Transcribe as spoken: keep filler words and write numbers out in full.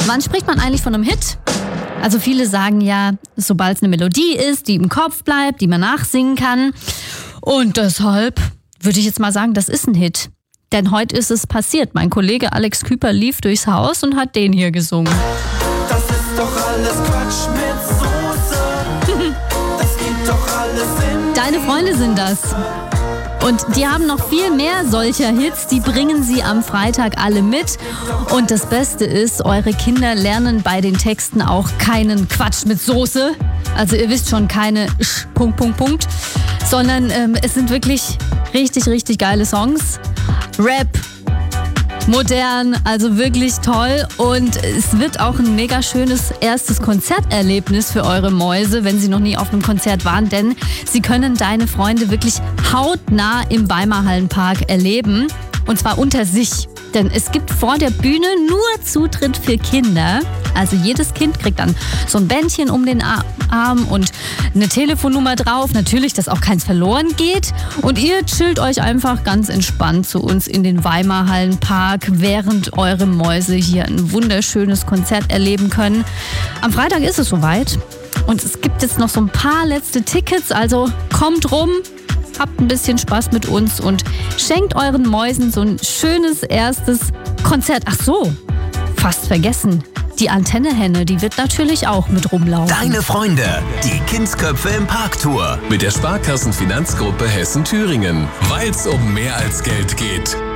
Wann spricht man eigentlich von einem Hit? Also viele sagen ja, sobald es eine Melodie ist, die im Kopf bleibt, die man nachsingen kann. Und deshalb würde ich jetzt mal sagen, das ist ein Hit. Denn heute ist es passiert. Mein Kollege Alex Küper lief durchs Haus und hat den hier gesungen. Das ist doch alles Quatsch mit Soße. Das gibt doch alles in. Deine Freunde sind das. Und die haben noch viel mehr solcher Hits, die bringen sie am Freitag alle mit. Und das Beste ist, eure Kinder lernen bei den Texten auch keinen Quatsch mit Soße. Also ihr wisst schon, keine Sch, Punkt, Punkt, Punkt. Sondern ähm, es sind wirklich richtig, richtig geile Songs. Rap, modern, also wirklich toll. Und es wird auch ein mega schönes erstes Konzerterlebnis für eure Mäuse, wenn sie noch nie auf einem Konzert waren. Denn sie können Deine Freunde wirklich hautnah im Weimar Hallenpark erleben. Und zwar unter sich. Denn es gibt vor der Bühne nur Zutritt für Kinder. Also jedes Kind kriegt dann so ein Bändchen um den Arm und eine Telefonnummer drauf. Natürlich, dass auch keins verloren geht. Und ihr chillt euch einfach ganz entspannt zu uns in den Weimar Hallenpark, während eure Mäuse hier ein wunderschönes Konzert erleben können. Am Freitag ist es soweit. Und es gibt jetzt noch so ein paar letzte Tickets. Also kommt rum. Habt ein bisschen Spaß mit uns und schenkt euren Mäusen so ein schönes erstes Konzert. Ach so, fast vergessen. Die Antennehenne, die wird natürlich auch mit rumlaufen. Deine Freunde, die Kindsköpfe im Parktour. Mit der Sparkassenfinanzgruppe Hessen-Thüringen. Weil's um mehr als Geld geht.